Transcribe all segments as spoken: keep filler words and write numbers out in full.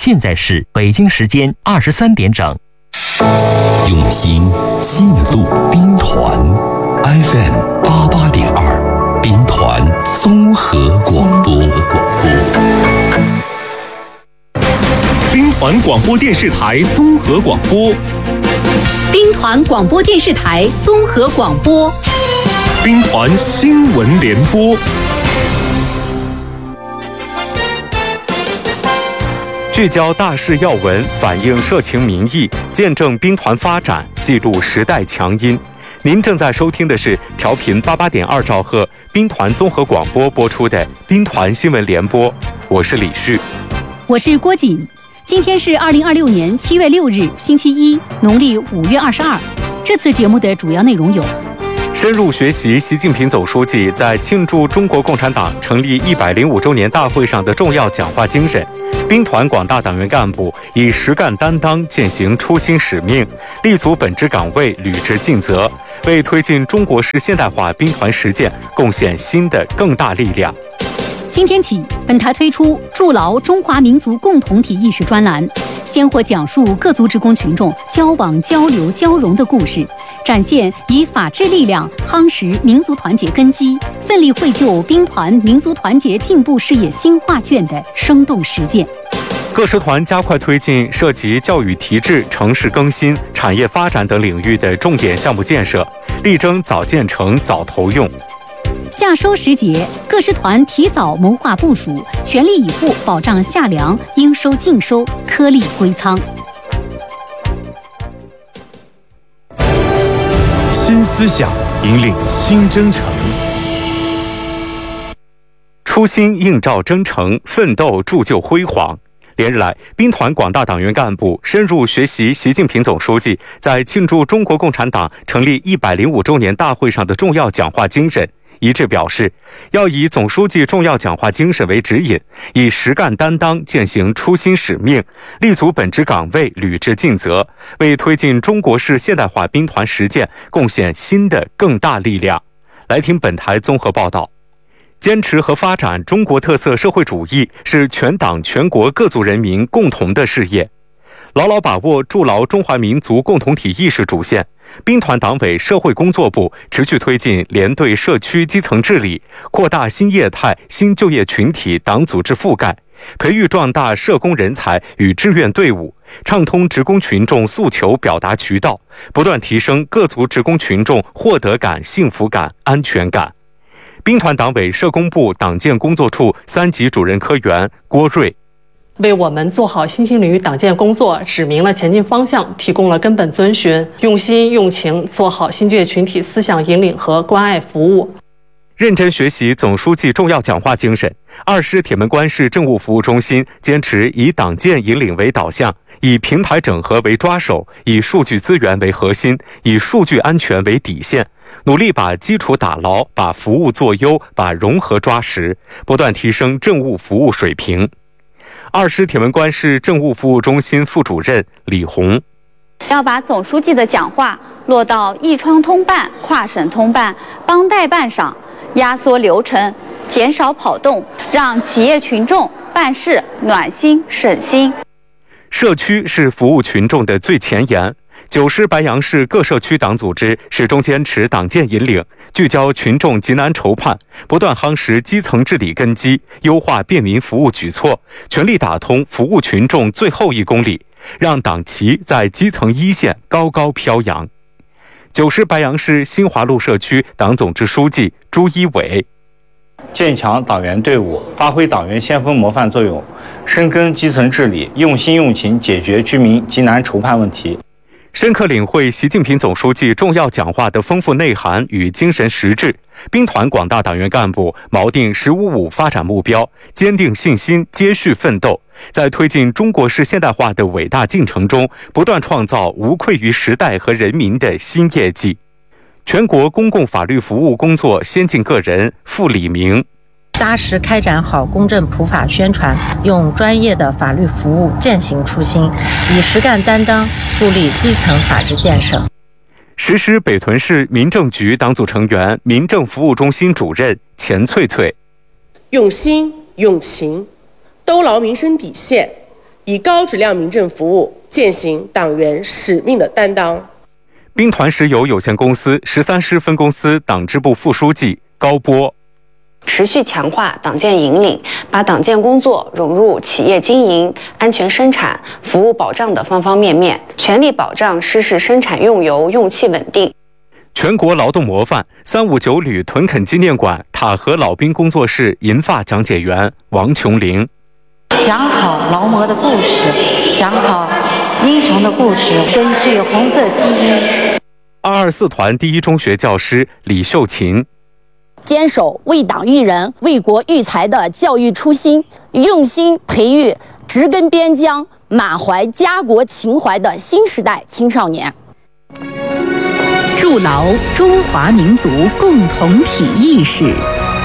现在是北京时间二十三点整。 用心记录兵团 F M 八八点二，兵团综合广播。 兵团广播电视台综合广播。 兵团广播电视台综合广播。 兵团新闻联播。聚焦大事要闻，反映社情民意，见证兵团发展，记录时代强音。您正在收听的是调频八八点二兆赫兵团综合广播播出的兵团新闻联播，我是李旭， 我是郭瑾。今天是二零二六年七月六日，星期一，农历五月二十二。这次节目的主要内容有： 深入学习习近平总书记在庆祝中国共产党成立一百零五周年大会上的重要讲话精神。兵团广大党员干部以实干担当践行初心使命，立足本职岗位，履职尽责，为推进中国式现代化兵团实践贡献新的更大力量。 今天起，本台推出筑牢中华民族共同体意识专栏，鲜活讲述各族职工群众交往、交流、交融的故事，展现以法治力量夯实民族团结根基，奋力绘就兵团民族团结进步事业新画卷的生动实践。 各师团加快推进涉及教育提质、城市更新、产业发展等领域的重点项目建设，力争早建成、早投用。 夏收时节，各师团提早谋划部署，全力以赴保障夏粮应收尽收，颗粒归仓。 新思想引领新征程，初心映照征程，奋斗铸就辉煌。连日来，兵团广大党员干部深入学习习近平总书记在庆祝中国共产党成立一百零五周年大会上的重要讲话精神，一致表示，要以总书记重要讲话精神为指引，以实干担当践行初心使命，立足本职岗位，履职尽责，为推进中国式现代化兵团实践贡献新的更大力量。来听本台综合报道。坚持和发展中国特色社会主义是全党全国各族人民共同的事业。牢牢把握筑牢中华民族共同体意识主线，兵团党委社会工作部持续推进连队社区基层治理，扩大新业态、新就业群体党组织覆盖，培育壮大社工人才与志愿队伍，畅通职工群众诉求表达渠道，不断提升各族职工群众获得感、幸福感、安全感。兵团党委社工部党建工作处三级主任科员郭瑞， 为我们做好新兴领域党建工作指明了前进方向，提供了根本遵循，用心用情做好新就业群体思想引领和关爱服务。 认真学习总书记重要讲话精神，二师铁门关市政务服务中心坚持以党建引领为导向，以平台整合为抓手，以数据资源为核心，以数据安全为底线，努力把基础打牢，把服务做优，把融合抓实，不断提升政务服务水平。二师铁门关市政务服务中心副主任李红， 要把总书记的讲话落到一窗通办、跨省通办、帮带办上，压缩流程，减少跑动，让企业群众办事暖心省心。 社区是服务群众的最前沿。九师白杨市各社区党组织始终坚持党建引领，聚焦群众急难愁盼，不断夯实基层治理根基，优化便民服务举措，全力打通服务群众最后一公里，让党旗在基层一线高高飘扬。九师白杨市新华路社区党总支书记朱一伟， 建强党员队伍，发挥党员先锋模范作用，深耕基层治理，用心用情解决居民急难愁盼问题。 深刻领会习近平总书记重要讲话的丰富内涵与精神实质，兵团广大党员干部锚定“十五五”发展目标，坚定信心，接续奋斗，在推进中国式现代化的伟大进程中，不断创造无愧于时代和人民的新业绩。全国公共法律服务工作先进个人傅李明， 扎实开展好公正普法宣传，用专业的法律服务践行初心，以实干担当助力基层法治建设。 实施北屯市民政局党组成员、民政服务中心主任钱翠翠， 用心用情，兜牢民生底线， 以高质量民政服务践行党员使命的担当。 兵团石油有限公司十三师分公司党支部副书记高波。 持续强化党建引领，把党建工作融入企业经营、安全生产、服务保障的方方面面，全力保障湿式生产用油用气稳定。 全国劳动模范三五九旅屯垦纪念馆塔河老兵工作室银发讲解员王琼玲。 讲好劳模的故事，讲好英雄的故事，根续红色基因。 二二四团第一中学教师李秀琴。 坚守为党育人、为国育才的教育初心，用心培育植根边疆、满怀家国情怀的新时代青少年， 筑牢中华民族共同体意识。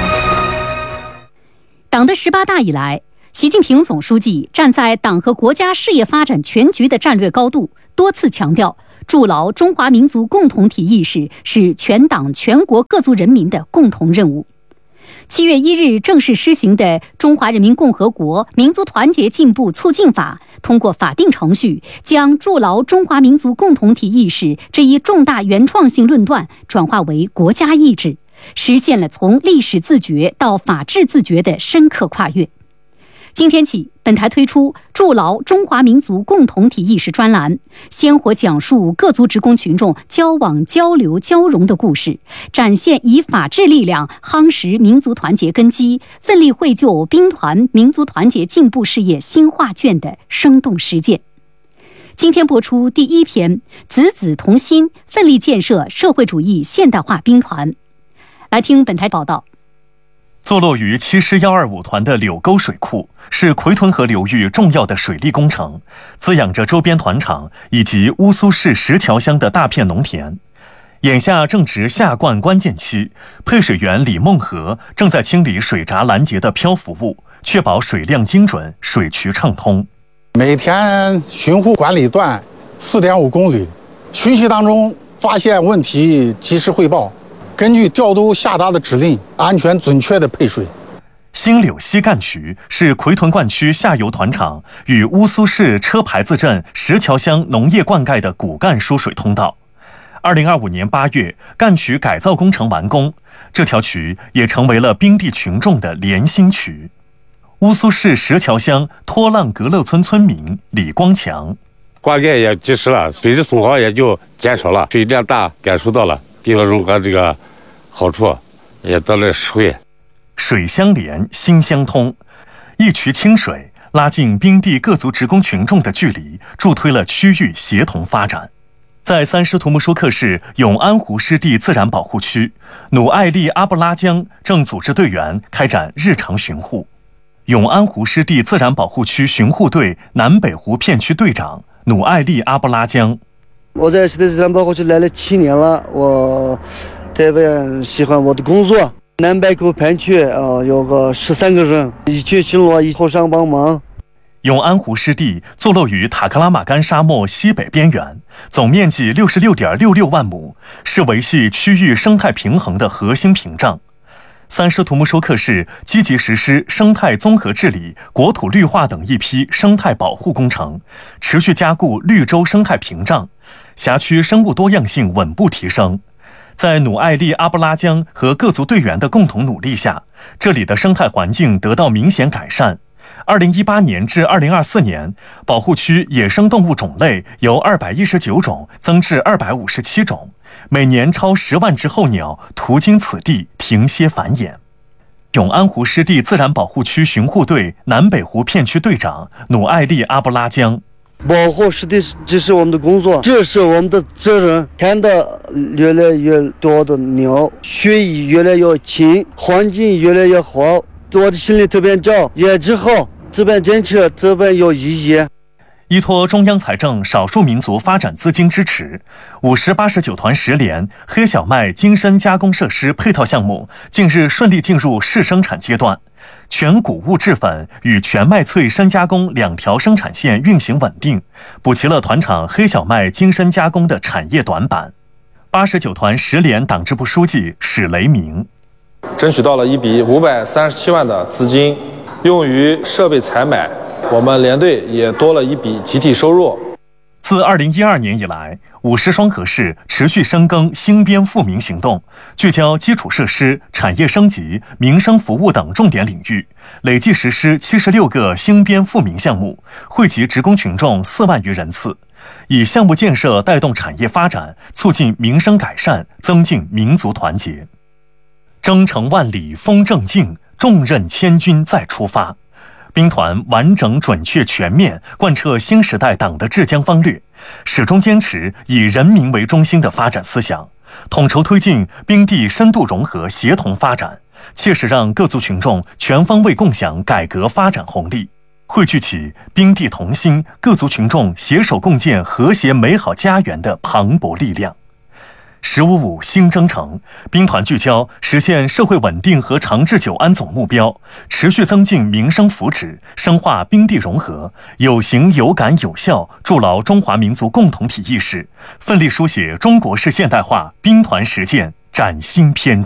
党的十八大以来，习近平总书记站在党和国家事业发展全局的战略高度，多次强调，筑牢中华民族共同体意识是全党全国各族人民的共同任务。七月一日正式施行的《中华人民共和国民族团结进步促进法》通过法定程序，将筑牢中华民族共同体意识这一重大原创性论断转化为国家意志，实现了从历史自觉到法治自觉的深刻跨越。今天起，本台推出筑牢中华民族共同体意识专栏，鲜活讲述各族职工群众交往交流交融的故事，展现以法治力量夯实民族团结根基，奋力绘就兵团民族团结进步事业新画卷的生动实践。今天播出第一篇，子子同心，奋力建设社会主义现代化兵团。来听本台报道。 坐落于七师一二五团的柳沟水库是奎屯河流域重要的水利工程，滋养着周边团场以及乌苏市石桥乡的大片农田。眼下正值夏灌关键期，配水员李梦和正在清理水闸拦截的漂浮物，确保水量精准，水渠畅通。 每天巡护管理段 四点五公里，巡习当中发现问题及时汇报，根据调度下达的指令，安全准确的配水。 新柳西干渠是奎屯灌区下游团场与乌苏市车牌子镇石桥乡农业灌溉的骨干输水通道。二零二五年八月，干渠改造工程完工，这条渠也成为了兵地群众的连心渠。乌苏市石桥乡托浪阁勒村村民李光强： 灌溉也及时了，水的损耗也就减少了，水量大感受到了地方融合这个好处，也得了实惠。 水相连，心相通，一渠清水拉近兵地各族职工群众的距离，助推了区域协同发展。在三师图木舒克市永安湖湿地自然保护区，努艾利阿布拉江正组织队员开展日常巡护。永安湖湿地自然保护区巡护队南北湖片区队长努艾利阿布拉江： 我在湿地自然保护区来了七年了，我特别喜欢我的工作。南北湖片区啊、呃，有个十三个人一起巡逻，一互相帮忙。 永安湖湿地坐落于塔克拉玛干沙漠西北边缘，总面积六十六点六六万亩，是维系区域生态平衡的核心屏障。三师图木舒克市积极实施生态综合治理、国土绿化等一批生态保护工程，持续加固绿洲生态屏障，辖区生物多样性稳步提升。在努艾利阿布拉江和各族队员的共同努力下，这里的生态环境得到明显改善。二零一八年至二零二四年，保护区野生动物种类由二百一十九种增至二百五十七种，每年超十万只候鸟途经此地停歇繁衍。永安湖湿地自然保护区巡护队南北湖片区队长努艾利阿布拉江： 保护湿地这是我们的工作，这是我们的责任。看到越来越多的鸟，水越来越清，环境越来越好，我的心里特别骄也之后这边建设特别有意义。 依托中央财政少数民族发展资金支持，五十八十九团十连黑小麦精深加工设施配套项目近日顺利进入试生产阶段，全谷物制粉与全麦脆深加工两条生产线运行稳定，补齐了团场黑小麦精深加工的产业短板。八十九团十连党支部书记史雷明： 争取到了一笔五百三十七万的资金，用于设备采买、 我们连队也多了一笔集体收入。 自二零一二年以来，五十双河市持续深耕兴编富民行动，聚焦基础设施、产业升级、民生服务等重点领域，累计实施七十六个兴编富民项目，惠及职工群众四万余人次，以项目建设带动产业发展，促进民生改善，增进民族团结。征程万里风正劲，重任千钧再出发。兵团完整、准确、全面贯彻新时代党的治疆方略，始终坚持以人民为中心的发展思想，统筹推进兵地深度融合、协同发展，切实让各族群众全方位共享改革发展红利，汇聚起兵地同心、各族群众携手共建和谐美好家园的磅礴力量。十五五新征程，兵团聚焦实现社会稳定和长治久安总目标，持续增进民生福祉，深化兵地融合，有形有感有效筑牢中华民族共同体意识，奋力书写中国式现代化兵团实践崭新篇章。